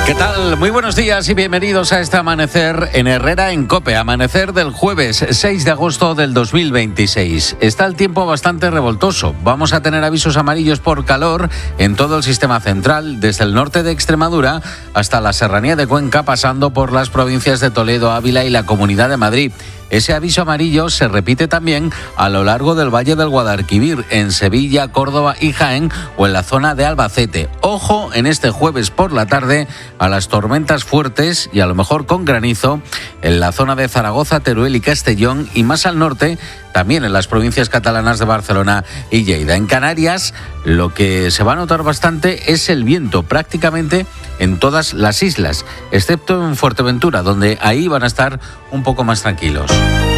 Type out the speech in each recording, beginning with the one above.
¿Qué tal? Muy buenos días y bienvenidos a este amanecer en Herrera en COPE. Amanecer del jueves 6 de agosto del 2026. Está el tiempo bastante revoltoso. Vamos a tener avisos amarillos por calor en todo el sistema central, desde el norte de Extremadura hasta la serranía de Cuenca, pasando por las provincias de Toledo, Ávila y la Comunidad de Madrid. Ese aviso amarillo se repite también a lo largo del Valle del Guadalquivir, en Sevilla, Córdoba y Jaén o en la zona de Albacete. Ojo en este jueves por la tarde a las tormentas fuertes y a lo mejor con granizo en la zona de Zaragoza, Teruel y Castellón, y más al norte también en las provincias catalanas de Barcelona y Lleida. En Canarias lo que se va a notar bastante es el viento prácticamente en todas las islas, excepto en Fuerteventura, donde ahí van a estar un poco más tranquilos.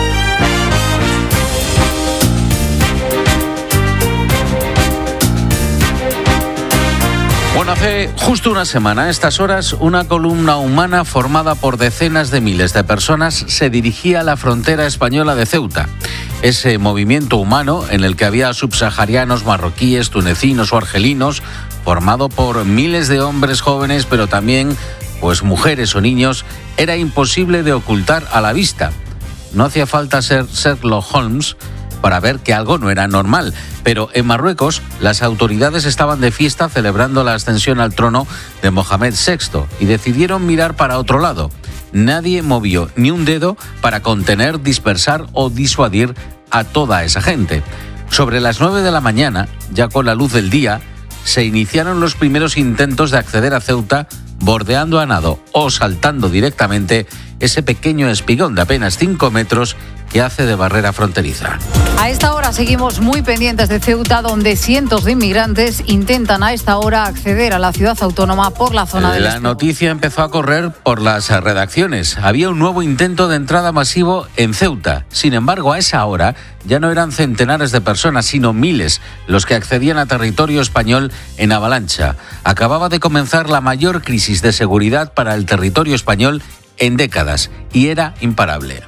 Bueno, hace justo una semana, a estas horas, una columna humana formada por decenas de miles de personas se dirigía a la frontera española de Ceuta. Ese movimiento humano, en el que había subsaharianos, marroquíes, tunecinos o argelinos, formado por miles de hombres jóvenes, pero también pues mujeres o niños, era imposible de ocultar a la vista. No hacía falta ser Sherlock Holmes para ver que algo no era normal. Pero en Marruecos las autoridades estaban de fiesta celebrando la ascensión al trono de Mohamed VI y decidieron mirar para otro lado. Nadie movió ni un dedo para contener, dispersar o disuadir a toda esa gente. Sobre las 9 de la mañana, ya con la luz del día, se iniciaron los primeros intentos de acceder a Ceuta, bordeando a nado o saltando directamente ese pequeño espigón de apenas 5 metros que hace de barrera fronteriza. A esta hora seguimos muy pendientes de Ceuta, donde cientos de inmigrantes intentan a esta hora acceder a la ciudad autónoma por la zona del La noticia empezó a correr por las redacciones. Había un nuevo intento de entrada masivo en Ceuta. Sin embargo, a esa hora ya no eran centenares de personas, sino miles los que accedían a territorio español en avalancha. Acababa de comenzar la mayor crisis de seguridad para el territorio español en décadas y era imparable.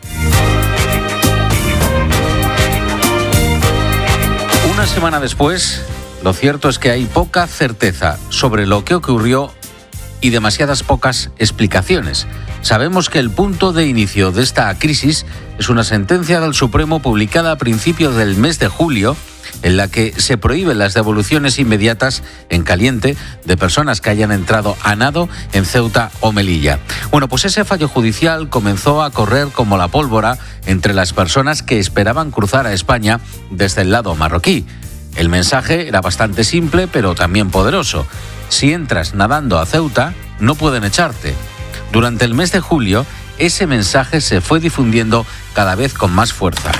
Una semana después, lo cierto es que hay poca certeza sobre lo que ocurrió y demasiadas pocas explicaciones. Sabemos que el punto de inicio de esta crisis es una sentencia del Supremo publicada a principios del mes de julio, en la que se prohíben las devoluciones inmediatas en caliente de personas que hayan entrado a nado en Ceuta o Melilla. Bueno, pues ese fallo judicial comenzó a correr como la pólvora entre las personas que esperaban cruzar a España desde el lado marroquí. El mensaje era bastante simple, pero también poderoso. Si entras nadando a Ceuta, no pueden echarte. Durante el mes de julio, ese mensaje se fue difundiendo cada vez con más fuerza.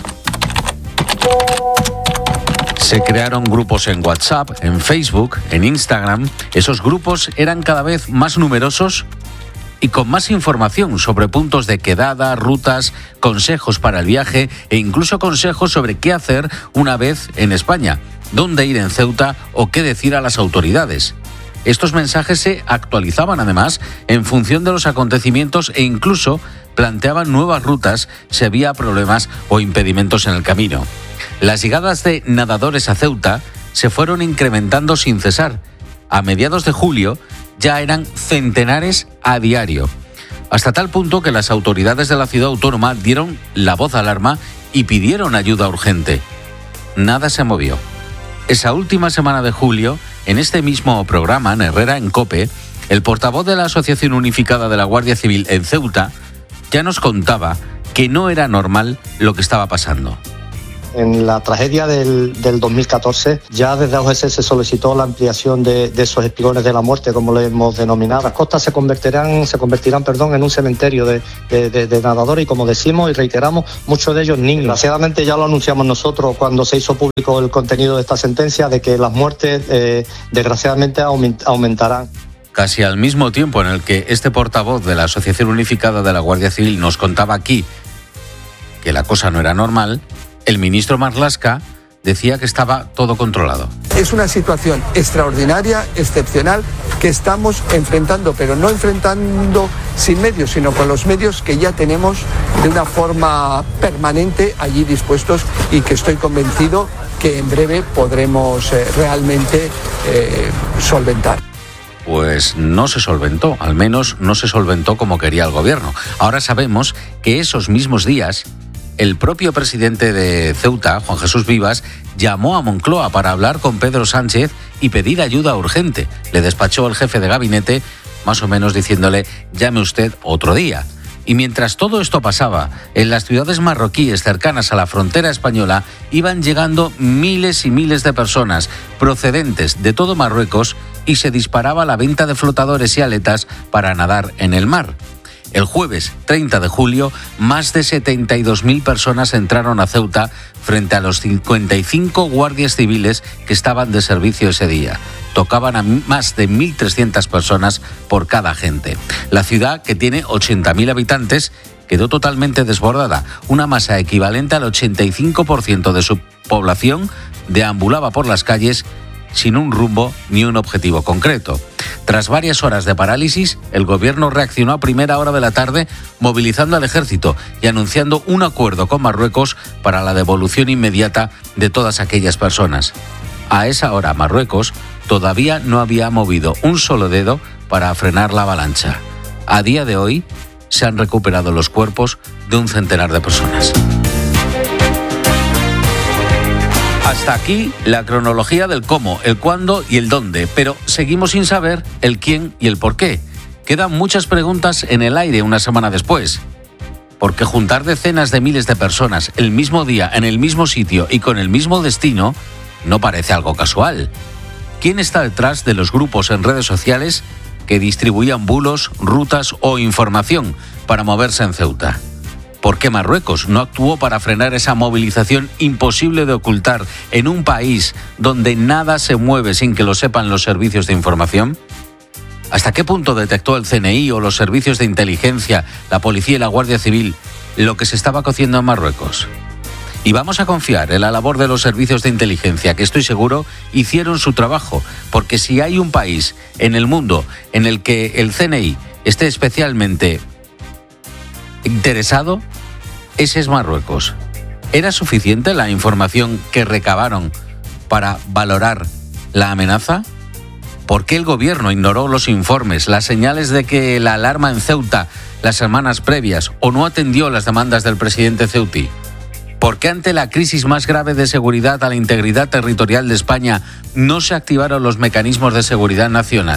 Se crearon grupos en WhatsApp, en Facebook, en Instagram. Esos grupos eran cada vez más numerosos y con más información sobre puntos de quedada, rutas, consejos para el viaje e incluso consejos sobre qué hacer una vez en España, dónde ir en Ceuta o qué decir a las autoridades. Estos mensajes se actualizaban además en función de los acontecimientos e incluso planteaban nuevas rutas si había problemas o impedimentos en el camino. Las llegadas de nadadores a Ceuta se fueron incrementando sin cesar. A mediados de julio ya eran centenares a diario, hasta tal punto que las autoridades de la ciudad autónoma dieron la voz de alarma y pidieron ayuda urgente. Nada se movió. Esa última semana de julio, en este mismo programa, en Herrera en COPE, el portavoz de la Asociación Unificada de la Guardia Civil en Ceuta ya nos contaba que no era normal lo que estaba pasando. En la tragedia del 2014, ya desde OGC se solicitó la ampliación de esos espigones de la muerte, como le hemos denominado. Las costas se convertirán en un cementerio de nadadores y, como decimos y reiteramos, muchos de ellos niños. Desgraciadamente ya lo anunciamos nosotros cuando se hizo público el contenido de esta sentencia, de que las muertes desgraciadamente aumentarán. Casi al mismo tiempo en el que este portavoz de la Asociación Unificada de la Guardia Civil nos contaba aquí que la cosa no era normal, el ministro Marlaska decía que estaba todo controlado. Es una situación extraordinaria, excepcional, que estamos enfrentando, pero no enfrentando sin medios, sino con los medios que ya tenemos de una forma permanente allí dispuestos y que estoy convencido que en breve podremos realmente solventar. pues no se solventó, al menos no se solventó como quería el gobierno. Ahora sabemos que esos mismos días el propio presidente de Ceuta, Juan Jesús Vivas, llamó a Moncloa para hablar con Pedro Sánchez y pedir ayuda urgente. Le despachó el jefe de gabinete, más o menos diciéndole, llame usted otro día. Y mientras todo esto pasaba, en las ciudades marroquíes cercanas a la frontera española iban llegando miles y miles de personas procedentes de todo Marruecos y se disparaba la venta de flotadores y aletas para nadar en el mar. El jueves 30 de julio, más de 72.000 personas entraron a Ceuta frente a los 55 guardias civiles que estaban de servicio ese día. Tocaban a más de 1.300 personas por cada agente. La ciudad, que tiene 80.000 habitantes, quedó totalmente desbordada. Una masa equivalente al 85% de su población deambulaba por las calles sin un rumbo ni un objetivo concreto. Tras varias horas de parálisis, el gobierno reaccionó a primera hora de la tarde movilizando al ejército y anunciando un acuerdo con Marruecos para la devolución inmediata de todas aquellas personas. A esa hora, Marruecos todavía no había movido un solo dedo para frenar la avalancha. A día de hoy, se han recuperado los cuerpos de un centenar de personas. Hasta aquí la cronología del cómo, el cuándo y el dónde, pero seguimos sin saber el quién y el por qué. Quedan muchas preguntas en el aire una semana después. Porque juntar decenas de miles de personas el mismo día, en el mismo sitio y con el mismo destino, no parece algo casual. ¿Quién está detrás de los grupos en redes sociales que distribuían bulos, rutas o información para moverse en Ceuta? ¿Por qué Marruecos no actuó para frenar esa movilización imposible de ocultar en un país donde nada se mueve sin que lo sepan los servicios de información? ¿Hasta qué punto detectó el CNI o los servicios de inteligencia, la policía y la Guardia Civil lo que se estaba cociendo en Marruecos? Y vamos a confiar en la labor de los servicios de inteligencia, que estoy seguro hicieron su trabajo, porque si hay un país en el mundo en el que el CNI esté especialmente interesado, ese es Marruecos. ¿Era suficiente la información que recabaron para valorar la amenaza? ¿Por qué el gobierno ignoró los informes, las señales de que la alarma en Ceuta las semanas previas o no atendió las demandas del presidente ceutí? ¿Por qué ante la crisis más grave de seguridad a la integridad territorial de España no se activaron los mecanismos de seguridad nacional?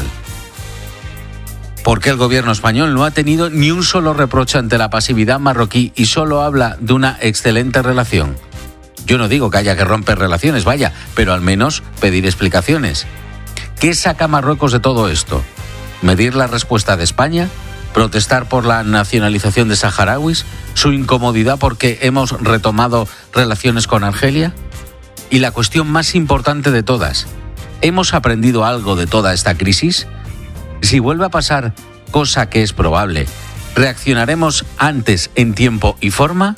¿Por qué el gobierno español no ha tenido ni un solo reproche ante la pasividad marroquí y solo habla de una excelente relación? Yo no digo que haya que romper relaciones, vaya, pero al menos pedir explicaciones. ¿Qué saca Marruecos de todo esto? ¿Medir la respuesta de España? ¿Protestar por la nacionalización de saharauis? ¿Su incomodidad porque hemos retomado relaciones con Argelia? Y la cuestión más importante de todas, ¿hemos aprendido algo de toda esta crisis? Si vuelve a pasar, cosa que es probable, ¿reaccionaremos antes en tiempo y forma?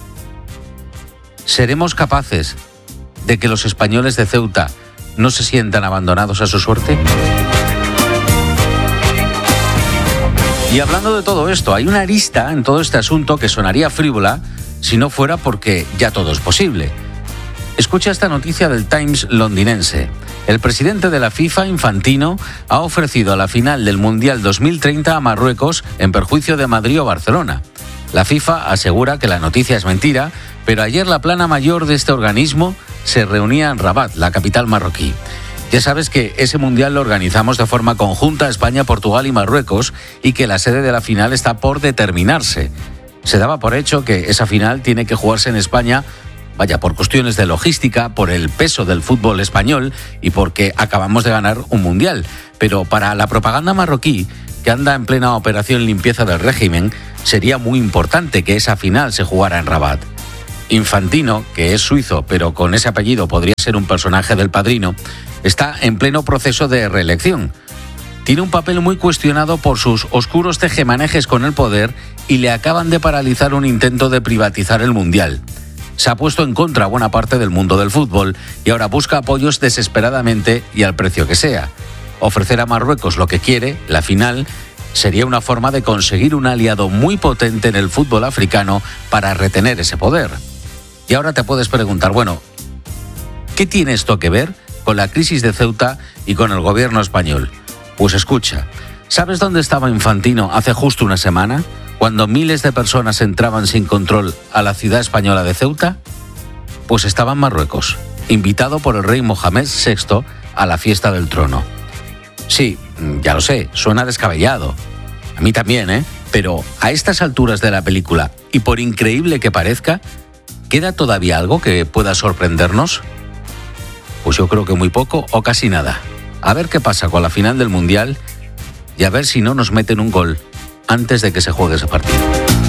¿Seremos capaces de que los españoles de Ceuta no se sientan abandonados a su suerte? Y hablando de todo esto, hay una arista en todo este asunto que sonaría frívola si no fuera porque ya todo es posible. Escucha esta noticia del Times londinense. El presidente de la FIFA, Infantino, ha ofrecido la final del Mundial 2030 a Marruecos en perjuicio de Madrid o Barcelona. La FIFA asegura que la noticia es mentira, pero ayer la plana mayor de este organismo se reunía en Rabat, la capital marroquí. Ya sabes que ese Mundial lo organizamos de forma conjunta España, Portugal y Marruecos y que la sede de la final está por determinarse. Se daba por hecho que esa final tiene que jugarse en España, vaya, por cuestiones de logística, por el peso del fútbol español y porque acabamos de ganar un mundial. Pero para la propaganda marroquí, que anda en plena operación limpieza del régimen, sería muy importante que esa final se jugara en Rabat. Infantino, que es suizo, pero con ese apellido podría ser un personaje del Padrino, está en pleno proceso de reelección. Tiene un papel muy cuestionado por sus oscuros tejemanejes con el poder y le acaban de paralizar un intento de privatizar el mundial. Se ha puesto en contra a buena parte del mundo del fútbol y ahora busca apoyos desesperadamente y al precio que sea. Ofrecer a Marruecos lo que quiere, la final, sería una forma de conseguir un aliado muy potente en el fútbol africano para retener ese poder. Y ahora te puedes preguntar, bueno, ¿qué tiene esto que ver con la crisis de Ceuta y con el gobierno español? Pues escucha, ¿sabes dónde estaba Infantino hace justo una semana? Cuando miles de personas entraban sin control a la ciudad española de Ceuta. Pues estaba en Marruecos, invitado por el rey Mohamed VI a la fiesta del trono. Sí, ya lo sé, suena descabellado. A mí también, ¿eh? Pero a estas alturas de la película, y por increíble que parezca, ¿queda todavía algo que pueda sorprendernos? Pues yo creo que muy poco o casi nada. A ver qué pasa con la final del Mundial y a ver si no nos meten un gol antes de que se juegue ese partido.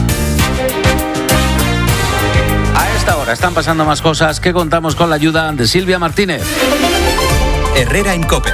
A esta hora están pasando más cosas que contamos con la ayuda de Silvia Martínez. Herrera en COPE.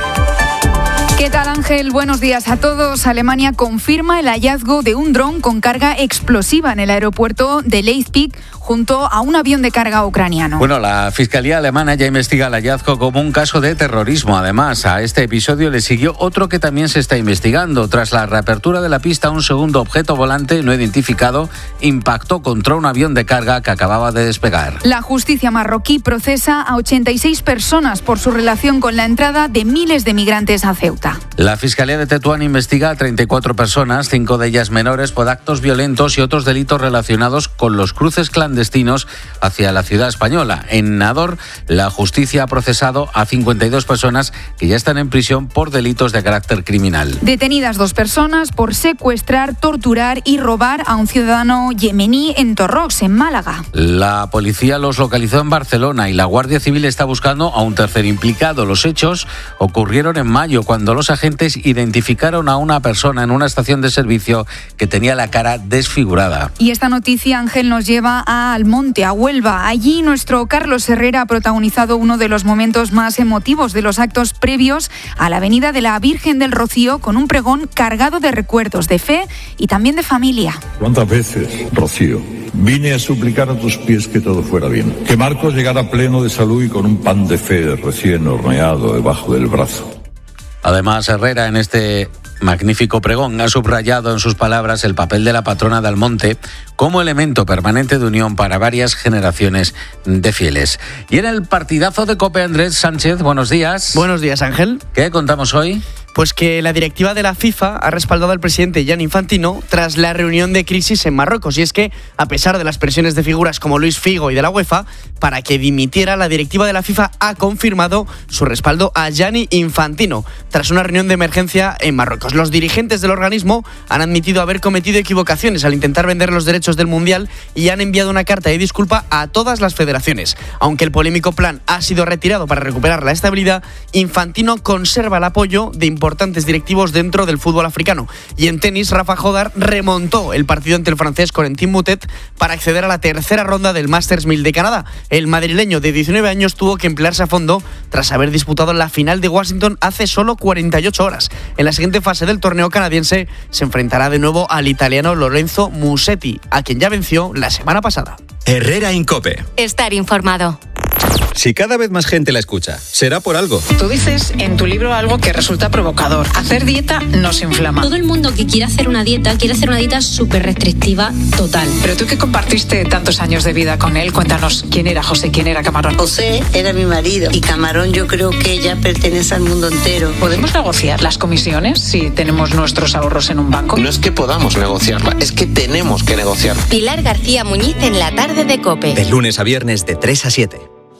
¿Qué tal, Ángel? Buenos días a todos. Alemania confirma el hallazgo de un dron con carga explosiva en el aeropuerto de Leipzig junto a un avión de carga ucraniano. Bueno, la Fiscalía alemana ya investiga el hallazgo como un caso de terrorismo. Además, a este episodio le siguió otro que también se está investigando. Tras la reapertura de la pista, un segundo objeto volante no identificado impactó contra un avión de carga que acababa de despegar. La justicia marroquí procesa a 86 personas por su relación con la entrada de miles de migrantes a Ceuta. La Fiscalía de Tetuán investiga a 34 personas, 5 de ellas menores, por actos violentos y otros delitos relacionados con los cruces clandestinos hacia la ciudad española. En Nador, la justicia ha procesado a 52 personas que ya están en prisión por delitos de carácter criminal. Detenidas 2 personas por secuestrar, torturar y robar a un ciudadano yemení en Torrox, en Málaga. La policía los localizó en Barcelona y la Guardia Civil está buscando a un tercer implicado. Los hechos ocurrieron en mayo, cuando los agentes identificaron a una persona en una estación de servicio que tenía la cara desfigurada. Y esta noticia, Ángel, nos lleva a Almonte, a Huelva. Allí nuestro Carlos Herrera ha protagonizado uno de los momentos más emotivos de los actos previos a la Avenida de la Virgen del Rocío, con un pregón cargado de recuerdos de fe y también de familia. ¿Cuántas veces, Rocío, vine a suplicar a tus pies que todo fuera bien? Que Marcos llegara pleno de salud y con un pan de fe recién horneado debajo del brazo. Además, Herrera, en este magnífico pregón, ha subrayado en sus palabras el papel de la patrona de Almonte como elemento permanente de unión para varias generaciones de fieles. Y en el partidazo de COPE, Andrés Sánchez, buenos días. Buenos días, Ángel. ¿Qué contamos hoy? Pues que la directiva de la FIFA ha respaldado al presidente Gianni Infantino tras la reunión de crisis en Marruecos. Y es que, a pesar de las presiones de figuras como Luis Figo y de la UEFA para que dimitiera, la directiva de la FIFA ha confirmado su respaldo a Gianni Infantino tras una reunión de emergencia en Marruecos. Los dirigentes del organismo han admitido haber cometido equivocaciones al intentar vender los derechos del Mundial y han enviado una carta de disculpa a todas las federaciones. Aunque el polémico plan ha sido retirado para recuperar la estabilidad, Infantino conserva el apoyo de importantes directivos dentro del fútbol africano. Y en tenis, Rafa Jodar remontó el partido ante el francés Corentin Moutet para acceder a la tercera ronda del Masters 1000 de Canadá. El madrileño de 19 años tuvo que emplearse a fondo tras haber disputado la final de Washington hace solo 48 horas. En la siguiente fase del torneo canadiense se enfrentará de nuevo al italiano Lorenzo Musetti, a quien ya venció la semana pasada. Herrera en COPE. Estar informado. Si cada vez más gente la escucha, será por algo. Tú dices en tu libro algo que resulta provocador. Hacer dieta nos inflama. Todo el mundo que quiere hacer una dieta súper restrictiva total. Pero tú que compartiste tantos años de vida con él, cuéntanos quién era José, quién era Camarón. José era mi marido y Camarón yo creo que ya pertenece al mundo entero. ¿Podemos negociar las comisiones si tenemos nuestros ahorros en un banco? No es que podamos negociarla, es que tenemos que negociarla. Pilar García Muñiz en la tarde de COPE. De lunes a viernes de 3 a 7.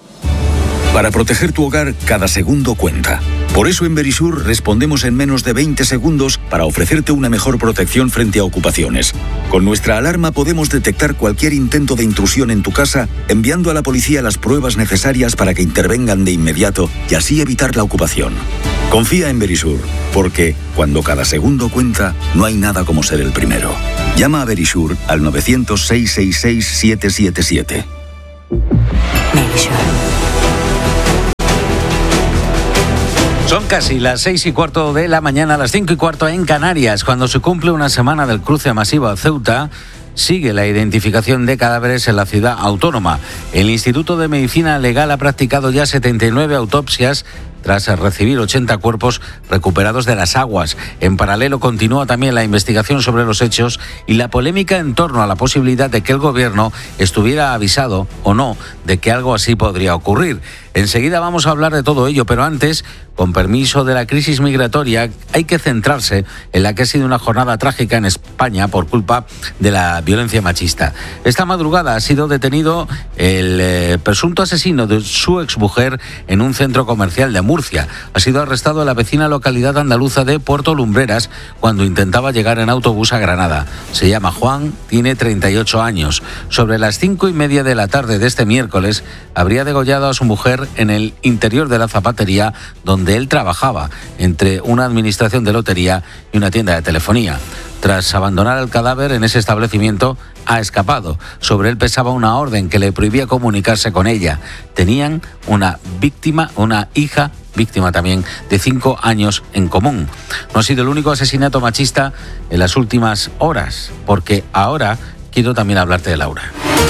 Para proteger tu hogar, cada segundo cuenta. Por eso en Verisur respondemos en menos de 20 segundos para ofrecerte una mejor protección frente a ocupaciones. Con nuestra alarma podemos detectar cualquier intento de intrusión en tu casa, enviando a la policía las pruebas necesarias para que intervengan de inmediato y así evitar la ocupación. Confía en Verisur, porque cuando cada segundo cuenta, no hay nada como ser el primero. Llama a Verisur al 900-666-777. Verisur. Son casi las 6:15 de la mañana, las 5:15 en Canarias. Cuando se cumple una semana del cruce masivo a Ceuta, sigue la identificación de cadáveres en la ciudad autónoma. El Instituto de Medicina Legal ha practicado ya 79 autopsias tras recibir 80 cuerpos recuperados de las aguas. En paralelo continúa también la investigación sobre los hechos y la polémica en torno a la posibilidad de que el gobierno estuviera avisado o no de que algo así podría ocurrir. Enseguida vamos a hablar de todo ello, pero antes, con permiso de la crisis migratoria, hay que centrarse en la que ha sido una jornada trágica en España por culpa de la violencia machista. Esta madrugada ha sido detenido el presunto asesino de su exmujer en un centro comercial de Murcia. Ha sido arrestado en la vecina localidad andaluza de Puerto Lumbreras cuando intentaba llegar en autobús a Granada. Se llama Juan, tiene 38 años. Sobre las 5:30 de la tarde de este miércoles, habría degollado a su mujer en el interior de la zapatería donde él trabajaba, entre una administración de lotería y una tienda de telefonía. Tras abandonar el cadáver en ese establecimiento, ha escapado. Sobre él pesaba una orden que le prohibía comunicarse con ella. Tenían una hija víctima también, de 5 años en común. No ha sido el único asesinato machista en las últimas horas, porque ahora quiero también hablarte de Laura.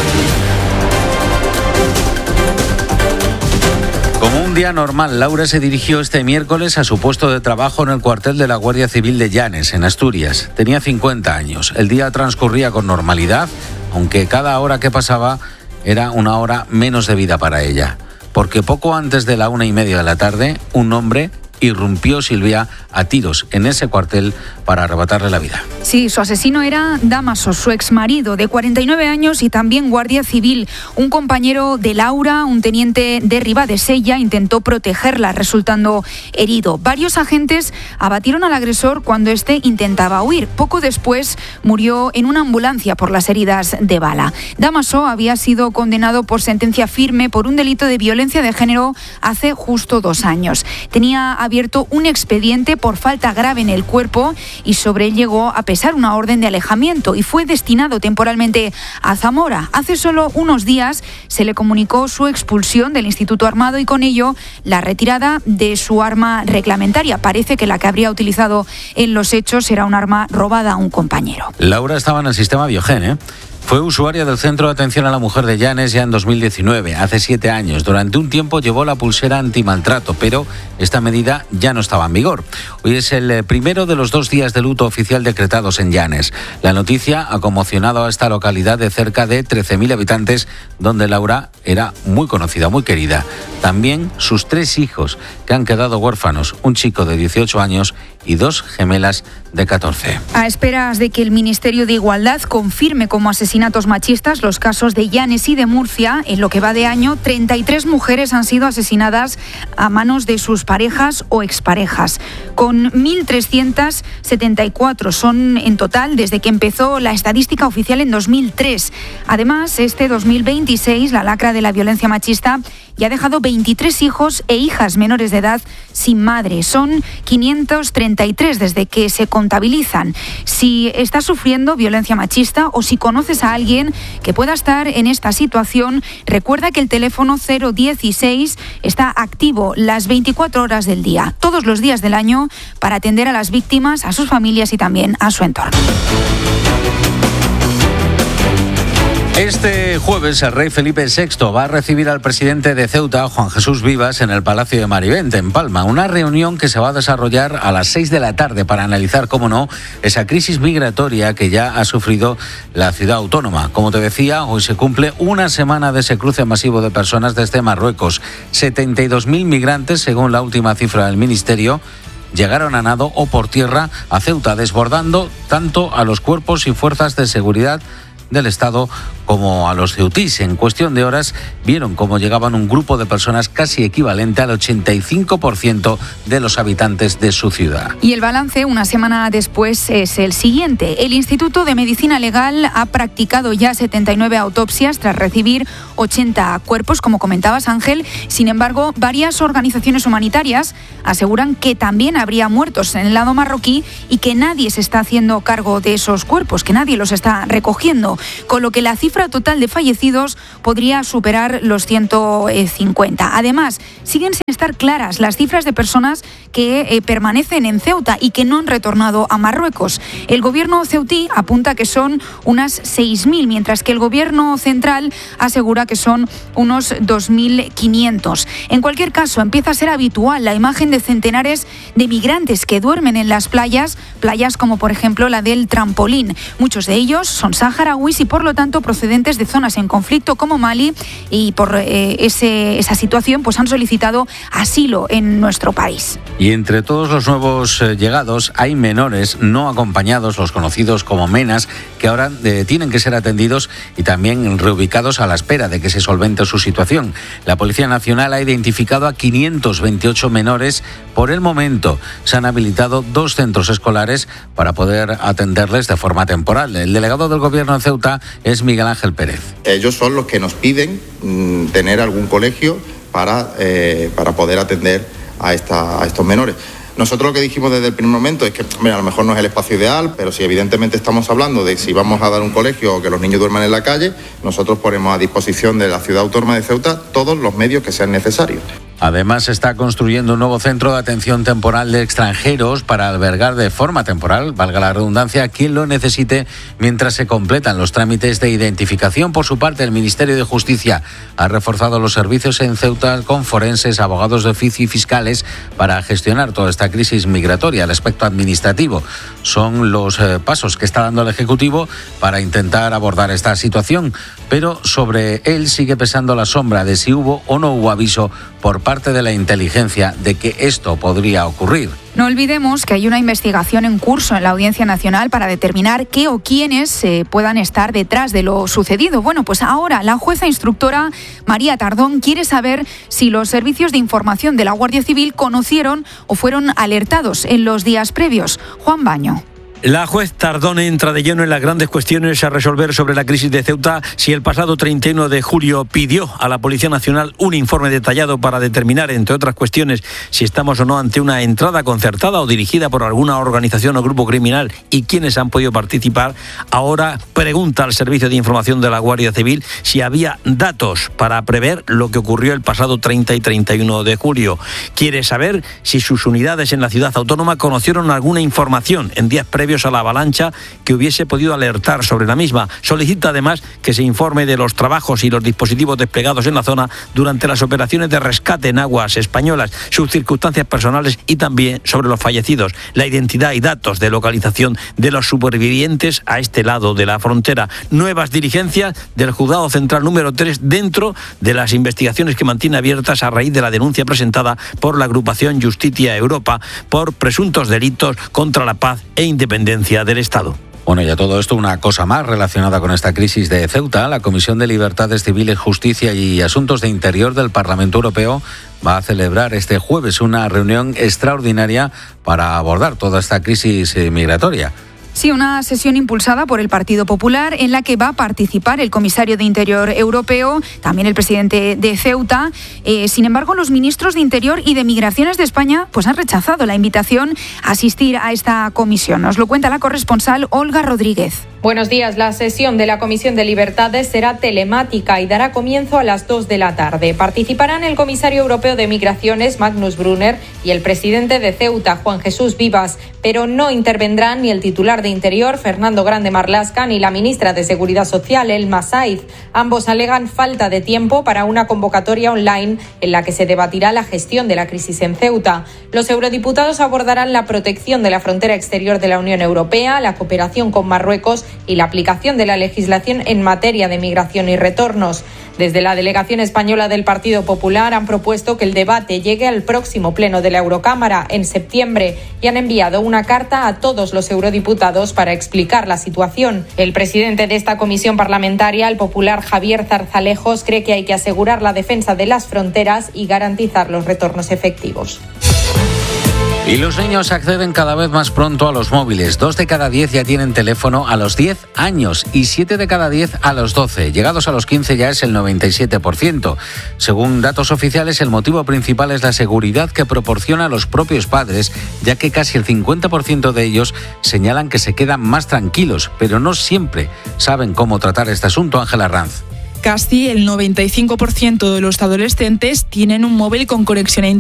Como un día normal, Laura se dirigió este miércoles a su puesto de trabajo en el cuartel de la Guardia Civil de Llanes, en Asturias. Tenía 50 años. El día transcurría con normalidad, aunque cada hora que pasaba era una hora menos de vida para ella. Porque poco antes de la 1:30 de la tarde, un hombre irrumpió Silvia a tiros en ese cuartel para arrebatarle la vida. Sí, su asesino era Dámaso, su exmarido de 49 años y también guardia civil. Un compañero de Laura, un teniente de Ribadesella, intentó protegerla, resultando herido. Varios agentes abatieron al agresor cuando éste intentaba huir. Poco después murió en una ambulancia por las heridas de bala. Dámaso había sido condenado por sentencia firme por un delito de violencia de género hace justo 2 años. Tenía abierto un expediente por falta grave en el cuerpo y sobre él llegó a pesar una orden de alejamiento y fue destinado temporalmente a Zamora. Hace solo unos días se le comunicó su expulsión del Instituto Armado y con ello la retirada de su arma reglamentaria. Parece que la que habría utilizado en los hechos era un arma robada a un compañero. Laura estaba en el sistema Biogen, Fue usuaria del Centro de Atención a la Mujer de Llanes ya en 2019, hace 7 años. Durante un tiempo llevó la pulsera antimaltrato, pero esta medida ya no estaba en vigor. Hoy es el primero de los 2 días de luto oficial decretados en Llanes. La noticia ha conmocionado a esta localidad de cerca de 13.000 habitantes, donde Laura era muy conocida, muy querida. También sus 3 hijos, que han quedado huérfanos, un chico de 18 años y 2 gemelas de 14. A esperas de que el Ministerio de Igualdad confirme como asesinatos machistas los casos de Llanes y de Murcia, en lo que va de año, 33 mujeres han sido asesinadas a manos de sus parejas o exparejas. Con 1.374 son en total desde que empezó la estadística oficial en 2003. Además, este 2026, la lacra de la violencia machista ya ha dejado 23 hijos e hijas menores de edad sin madre. Son 533 desde que se contabilizan. Si estás sufriendo violencia machista o si conoces a alguien que pueda estar en esta situación, recuerda que el teléfono 016 está activo las 24 horas del día, todos los días del año, para atender a las víctimas, a sus familias y también a su entorno. Este jueves el rey Felipe VI va a recibir al presidente de Ceuta, Juan Jesús Vivas, en el Palacio de Marivente, en Palma. Una reunión que se va a desarrollar a las 6 de la tarde para analizar, cómo no, esa crisis migratoria que ya ha sufrido la ciudad autónoma. Como te decía, hoy se cumple una semana de ese cruce masivo de personas desde Marruecos. 72.000 migrantes, según la última cifra del Ministerio, llegaron a nado o por tierra a Ceuta, desbordando tanto a los cuerpos y fuerzas de seguridad del Estado como a los ceutís. En cuestión de horas vieron cómo llegaban un grupo de personas casi equivalente al 85% de los habitantes de su ciudad. Y el balance, una semana después, es el siguiente. El Instituto de Medicina Legal ha practicado ya 79 autopsias tras recibir 80 cuerpos, como comentabas, Ángel. Sin embargo, varias organizaciones humanitarias aseguran que también habría muertos en el lado marroquí y que nadie se está haciendo cargo de esos cuerpos, que nadie los está recogiendo, con lo que la cifra cifra total de fallecidos podría superar los 150. Además, siguen sin estar claras las cifras de personas que permanecen en Ceuta y que no han retornado a Marruecos. El gobierno ceutí apunta que son unas 6.000, mientras que el gobierno central asegura que son unos 2.500. En cualquier caso, empieza a ser habitual la imagen de centenares de migrantes que duermen en las playas como por ejemplo la del Trampolín. Muchos de ellos son saharauis y por lo tanto procedentes de zonas en conflicto como Mali, y por esa situación pues han solicitado asilo en nuestro país. Y entre todos los nuevos llegados hay menores no acompañados, los conocidos como menas, que ahora tienen que ser atendidos y también reubicados a la espera de que se solvente su situación. La Policía Nacional ha identificado a 528 menores. Por el momento se han habilitado 2 centros escolares para poder atenderles de forma temporal. El delegado del Gobierno en Ceuta es Miguel Ángel Pérez. Ellos son los que nos piden tener algún colegio para poder atender a estos menores. Nosotros lo que dijimos desde el primer momento es que, a lo mejor no es el espacio ideal, pero si evidentemente estamos hablando de si vamos a dar un colegio o que los niños duerman en la calle, nosotros ponemos a disposición de la Ciudad Autónoma de Ceuta todos los medios que sean necesarios. Además, se está construyendo un nuevo centro de atención temporal de extranjeros para albergar de forma temporal, valga la redundancia, a quien lo necesite mientras se completan los trámites de identificación. Por su parte, el Ministerio de Justicia ha reforzado los servicios en Ceuta con forenses, abogados de oficio y fiscales para gestionar toda esta crisis migratoria. El aspecto administrativo son los pasos que está dando el Ejecutivo para intentar abordar esta situación, pero sobre él sigue pesando la sombra de si hubo o no hubo aviso por parte de la inteligencia de que esto podría ocurrir. No olvidemos que hay una investigación en curso en la Audiencia Nacional para determinar qué o quiénes puedan estar detrás de lo sucedido. Bueno, pues ahora la jueza instructora María Tardón quiere saber si los servicios de información de la Guardia Civil conocieron o fueron alertados en los días previos. Juan Baño. La juez Tardón entra de lleno en las grandes cuestiones a resolver sobre la crisis de Ceuta, si el pasado 31 de julio pidió a la Policía Nacional un informe detallado para determinar, entre otras cuestiones, si estamos o no ante una entrada concertada o dirigida por alguna organización o grupo criminal y quiénes han podido participar. Ahora pregunta al Servicio de Información de la Guardia Civil si había datos para prever lo que ocurrió el pasado 30 y 31 de julio. Quiere saber si sus unidades en la ciudad autónoma conocieron alguna información en días previos a la avalancha que hubiese podido alertar sobre la misma. Solicita además que se informe de los trabajos y los dispositivos desplegados en la zona durante las operaciones de rescate en aguas españolas, sus circunstancias personales y también sobre los fallecidos, la identidad y datos de localización de los supervivientes a este lado de la frontera. Nuevas diligencias del Juzgado Central número 3 dentro de las investigaciones que mantiene abiertas a raíz de la denuncia presentada por la agrupación Justitia Europa por presuntos delitos contra la paz e independencia del Estado. Bueno, y a todo esto una cosa más relacionada con esta crisis de Ceuta. La Comisión de Libertades Civiles, Justicia y Asuntos de Interior del Parlamento Europeo va a celebrar este jueves una reunión extraordinaria para abordar toda esta crisis migratoria. Sí, una sesión impulsada por el Partido Popular en la que va a participar el comisario de Interior europeo, también el presidente de Ceuta. Sin embargo, los ministros de Interior y de Migraciones de España pues han rechazado la invitación a asistir a esta comisión. Nos lo cuenta la corresponsal Olga Rodríguez. Buenos días. La sesión de la Comisión de Libertades será telemática y dará comienzo a las 2 de la tarde. Participarán el comisario europeo de Migraciones, Magnus Brunner, y el presidente de Ceuta, Juan Jesús Vivas, pero no intervendrán ni el titular de Interior, Fernando Grande Marlaska, ni la ministra de Seguridad Social, Elma Saiz. Ambos alegan falta de tiempo para una convocatoria online en la que se debatirá la gestión de la crisis en Ceuta. Los eurodiputados abordarán la protección de la frontera exterior de la Unión Europea, la cooperación con Marruecos y la aplicación de la legislación en materia de migración y retornos. Desde la delegación española del Partido Popular han propuesto que el debate llegue al próximo pleno de la Eurocámara en septiembre y han enviado una carta a todos los eurodiputados para explicar la situación. El presidente de esta comisión parlamentaria, el popular Javier Zarzalejos, cree que hay que asegurar la defensa de las fronteras y garantizar los retornos efectivos. Y los niños acceden cada vez más pronto a los móviles. 2 de cada 10 ya tienen teléfono a los 10 años y 7 de cada 10 a los 12. Llegados a los 15 ya es el 97%. Según datos oficiales, el motivo principal es la seguridad que proporciona a los propios padres, ya que casi el 50% de ellos señalan que se quedan más tranquilos, pero no siempre saben cómo tratar este asunto. Ángela Ranz. Casi el 95% de los adolescentes tienen un móvil con conexión a